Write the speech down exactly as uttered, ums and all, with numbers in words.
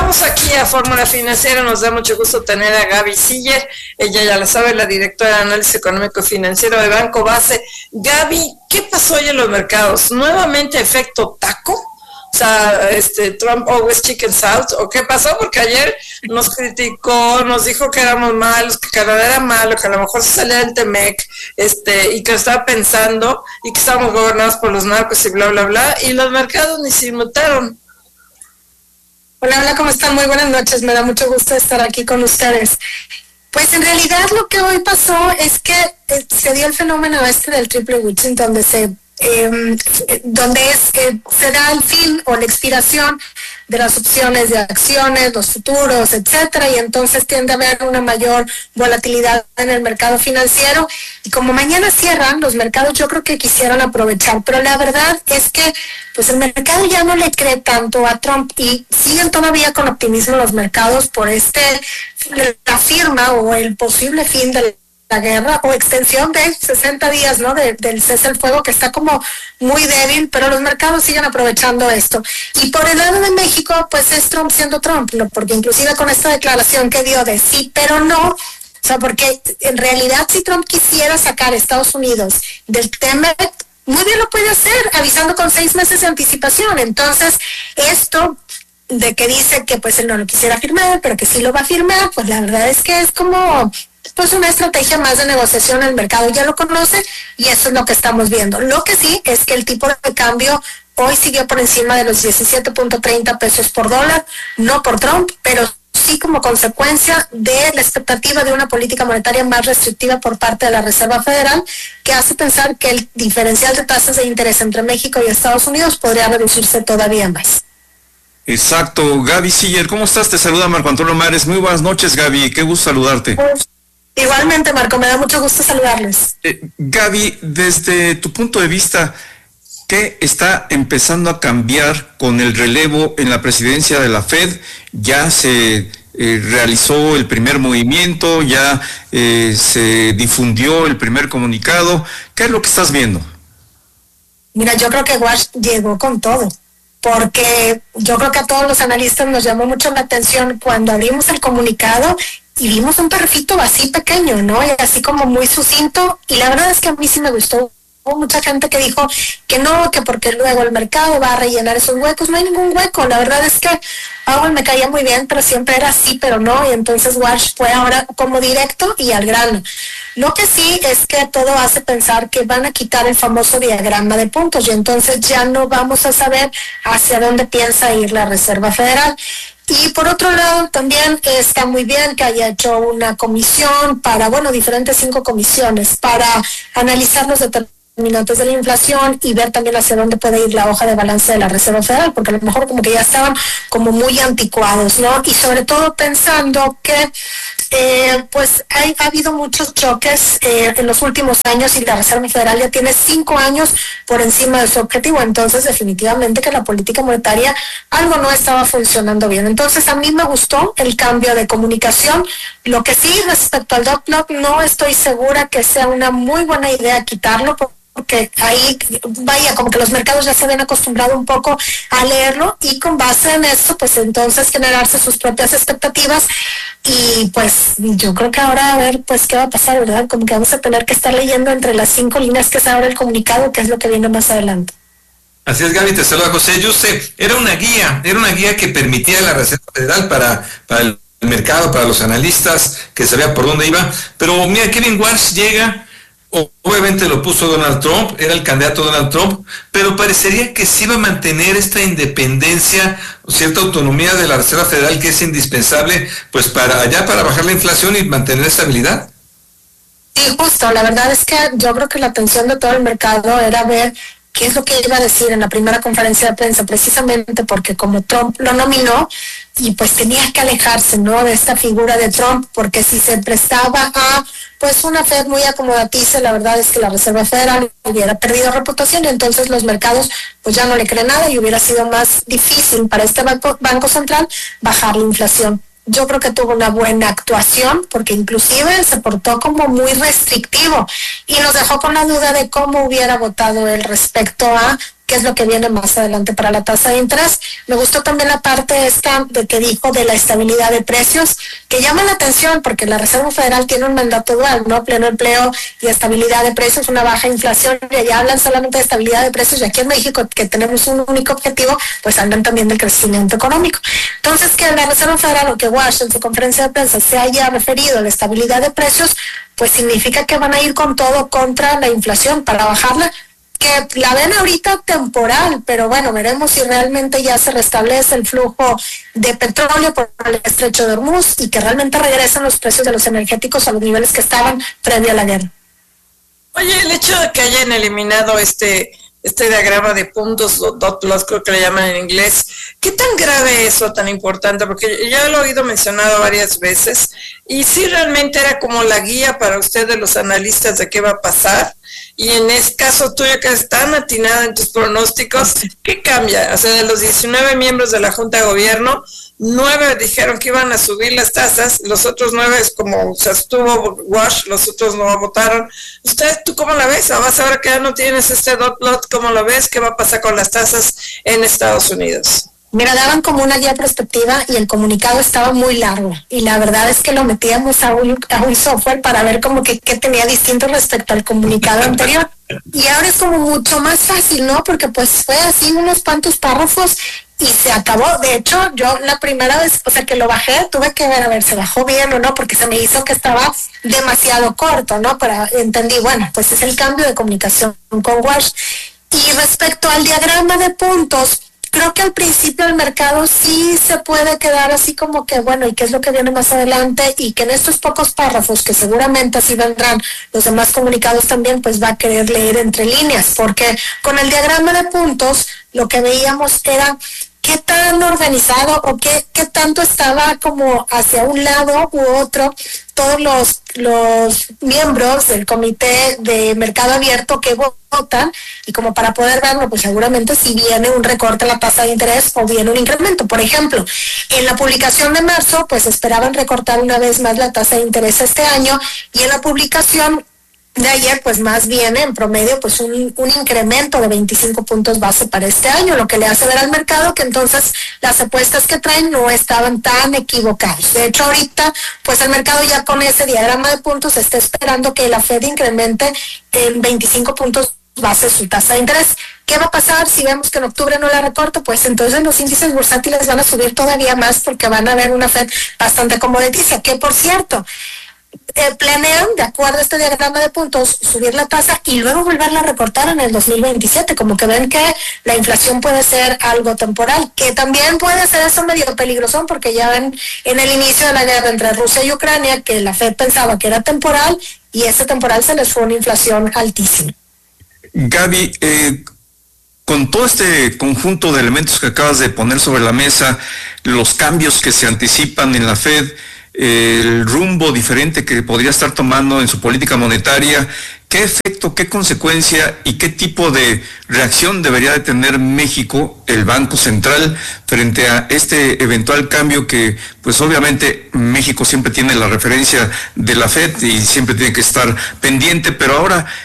Estamos aquí a Fórmula Financiera, nos da mucho gusto tener a Gaby Siller, ella ya la sabe, la directora de Análisis Económico y Financiero de Banco Base. Gaby, ¿qué pasó hoy en los mercados? ¿Nuevamente efecto taco? O sea, este, Trump always chicken south, ¿o qué pasó? Porque ayer nos criticó, nos dijo que éramos malos, que Canadá era malo, que a lo mejor se salía del Temec, este, y que estaba pensando, y que estábamos gobernados por los narcos y bla, bla, bla, y los mercados ni se inmutaron. Hola, hola, ¿cómo están? Muy buenas noches, me da mucho gusto estar aquí con ustedes. Pues en realidad lo que hoy pasó es que eh, se dio el fenómeno este del triple witching, donde se eh, donde es eh, se da el fin o la expiración de las opciones de acciones, los futuros, etcétera, y entonces tiende a haber una mayor volatilidad en el mercado financiero, y como mañana cierran los mercados, yo creo que quisieran aprovechar, pero la verdad es que pues el mercado ya no le cree tanto a Trump y siguen todavía con optimismo los mercados por este, la firma o el posible fin del la guerra o extensión de sesenta días, ¿no? De, del cese al fuego, que está como muy débil, pero los mercados siguen aprovechando esto. Y por el lado de México, pues es Trump siendo Trump, ¿no? Porque inclusive con esta declaración que dio de sí, pero no, o sea, porque en realidad si Trump quisiera sacar a Estados Unidos del Temec, muy bien lo puede hacer, avisando con seis meses de anticipación. Entonces, esto de que dice que pues él no lo quisiera firmar, pero que sí lo va a firmar, pues la verdad es que es como pues una estrategia más de negociación. El mercado ya lo conoce y eso es lo que estamos viendo. Lo que sí es que el tipo de cambio hoy siguió por encima de los diecisiete punto treinta pesos por dólar, no por Trump, pero sí como consecuencia de la expectativa de una política monetaria más restrictiva por parte de la Reserva Federal, que hace pensar que el diferencial de tasas de interés entre México y Estados Unidos podría reducirse todavía más. Exacto. Gaby Siller, ¿cómo estás? Te saluda Marco Antonio Mares. Muy buenas noches, Gaby, qué gusto saludarte. Pues, igualmente, Marco, me da mucho gusto saludarles. Eh, Gaby, desde tu punto de vista, ¿qué está empezando a cambiar con el relevo en la presidencia de la Fed? Ya se eh, realizó el primer movimiento, ya eh, se difundió el primer comunicado. ¿Qué es lo que estás viendo? Mira, yo creo que Wash llegó con todo, porque yo creo que a todos los analistas nos llamó mucho la atención cuando abrimos el comunicado y vimos un perfito así pequeño, ¿no? Y así como muy sucinto, y la verdad es que a mí sí me gustó. Hubo mucha gente que dijo que no, que porque luego el mercado va a rellenar esos huecos. No hay ningún hueco. La verdad es que Powell me caía muy bien, pero siempre era sí, pero no, y entonces Walsh fue ahora como directo y al grano. Lo que sí es que todo hace pensar que van a quitar el famoso diagrama de puntos, y entonces ya no vamos a saber hacia dónde piensa ir la Reserva Federal. Y por otro lado, también está muy bien que haya hecho una comisión para, bueno, diferentes cinco comisiones para analizar los determinantes de la inflación y ver también hacia dónde puede ir la hoja de balance de la Reserva Federal, porque a lo mejor como que ya estaban como muy anticuados, ¿no? Y sobre todo pensando que eh, pues hay, ha habido muchos choques eh, en los últimos años, y la Reserva Federal ya tiene cinco años por encima de su objetivo. Entonces definitivamente que la política monetaria algo no estaba funcionando bien. Entonces a mí me gustó el cambio de comunicación. Lo que sí, respecto al dot plot, no estoy segura que sea una muy buena idea quitarlo, porque ahí, vaya, como que los mercados ya se habían acostumbrado un poco a leerlo, y con base en eso, pues entonces generarse sus propias expectativas. Y pues yo creo que ahora a ver pues qué va a pasar, ¿verdad? Como que vamos a tener que estar leyendo entre las cinco líneas que se abre el comunicado, que es lo que viene más adelante. Así es, Gaby, te saluda José Yuste. Era una guía, era una guía que permitía a la Reserva Federal para, para el mercado, para los analistas, que sabía por dónde iba. Pero mira, Kevin Walsh llega. Obviamente lo puso Donald Trump, era el candidato Donald Trump, pero parecería que sí va a mantener esta independencia, cierta autonomía de la Reserva Federal, que es indispensable pues para allá para bajar la inflación y mantener estabilidad. Sí, justo, la verdad es que yo creo que la atención de todo el mercado era ver qué es lo que iba a decir en la primera conferencia de prensa, precisamente porque como Trump lo nominó, y pues tenía que alejarse, ¿no?, de esta figura de Trump, porque si se prestaba a pues una Fed muy acomodaticia, la verdad es que la Reserva Federal hubiera perdido reputación, y entonces los mercados pues ya no le creen nada, y hubiera sido más difícil para este banco, banco central bajar la inflación. Yo creo que tuvo una buena actuación, porque inclusive se portó como muy restrictivo y nos dejó con la duda de cómo hubiera votado él respecto a qué es lo que viene más adelante para la tasa de interés. Me gustó también la parte esta de que dijo de la estabilidad de precios, que llama la atención porque la Reserva Federal tiene un mandato dual, ¿no? Pleno empleo y estabilidad de precios, una baja inflación, y allá hablan solamente de estabilidad de precios, y aquí en México, que tenemos un único objetivo, pues hablan también del crecimiento económico. Entonces, que la Reserva Federal o que Wash en su conferencia de prensa se haya referido a la estabilidad de precios, pues significa que van a ir con todo contra la inflación para bajarla, que la ven ahorita temporal, pero bueno, veremos si realmente ya se restablece el flujo de petróleo por el estrecho de Hormuz y que realmente regresan los precios de los energéticos a los niveles que estaban previo a la guerra. Oye, el hecho de que hayan eliminado este este diagrama de puntos, dot plots, creo que le llaman en inglés, ¿qué tan grave es o tan importante? Porque ya lo he oído mencionado varias veces, y sí realmente era como la guía para ustedes, los analistas, de qué va a pasar, y en este caso tuyo, que es tan atinada en tus pronósticos, ¿qué cambia? O sea, de los diecinueve miembros de la Junta de Gobierno, nueve dijeron que iban a subir las tasas, los otros nueve, como se estuvo Wash, los otros no votaron. ¿Usted, tú cómo la ves? Vas a ver que ya no tienes este dot plot, ¿cómo lo ves? ¿Qué va a pasar con las tasas en Estados Unidos? Mira, daban como una guía prospectiva y el comunicado estaba muy largo, y la verdad es que lo metíamos a un, a un software para ver como que qué tenía distinto respecto al comunicado anterior, y ahora es como mucho más fácil, ¿no? Porque pues fue así unos cuantos párrafos y se acabó. De hecho, yo la primera vez, o sea, que lo bajé, tuve que ver, a ver, se bajó bien o no, porque se me hizo que estaba demasiado corto, ¿no? Pero entendí, bueno, pues es el cambio de comunicación con Wash. Y respecto al diagrama de puntos, creo que al principio el mercado sí se puede quedar así como que, bueno, ¿y qué es lo que viene más adelante? Y que en estos pocos párrafos, que seguramente así vendrán los demás comunicados también, pues va a querer leer entre líneas, porque con el diagrama de puntos lo que veíamos era qué tan organizado o qué, qué tanto estaba como hacia un lado u otro todos los, los miembros del comité de mercado abierto que votan, y como para poder verlo, pues seguramente si viene un recorte a la tasa de interés o viene un incremento. Por ejemplo, en la publicación de marzo, pues esperaban recortar una vez más la tasa de interés este año, y en la publicación de ayer, pues más bien en promedio, pues un, un incremento de veinticinco puntos base para este año, lo que le hace ver al mercado que entonces las apuestas que traen no estaban tan equivocadas. De hecho, ahorita, pues el mercado ya con ese diagrama de puntos está esperando que la Fed incremente en veinticinco puntos base su tasa de interés. ¿Qué va a pasar si vemos que en octubre no la recorta? Pues entonces los índices bursátiles van a subir todavía más, porque van a ver una Fed bastante acomodaticia, que por cierto, Eh, planean, de acuerdo a este diagrama de puntos, subir la tasa y luego volverla a recortar en el dos mil veintisiete, como que ven que la inflación puede ser algo temporal, que también puede ser eso medio peligroso, porque ya ven en el inicio de la guerra entre Rusia y Ucrania que la Fed pensaba que era temporal, y ese temporal se les fue una inflación altísima. Gaby, eh, con todo este conjunto de elementos que acabas de poner sobre la mesa, los cambios que se anticipan en la Fed, el rumbo diferente que podría estar tomando en su política monetaria, ¿qué efecto, qué consecuencia y qué tipo de reacción debería de tener México, el Banco Central, frente a este eventual cambio que, pues obviamente, México siempre tiene la referencia de la Fed y siempre tiene que estar pendiente, pero ahora